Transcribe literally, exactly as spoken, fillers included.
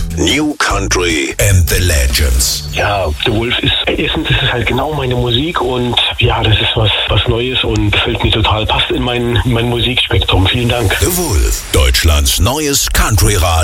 New Country and the Legends. Ja, The Wolf ist, erstens ist es halt genau meine Musik und ja, das ist was, was Neues und gefällt mir total, passt in mein, in mein Musikspektrum. Vielen Dank. The Wolf, Deutschlands neues Country-Radio.